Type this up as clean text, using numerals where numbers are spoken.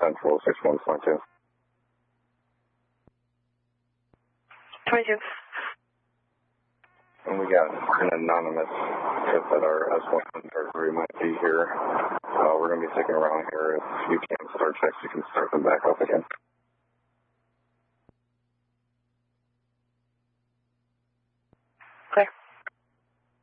Central 61.2. 22. And we got an anonymous tip that our S133 might be here. We're going to be sticking around here. If you can start checks, you can start them back up again.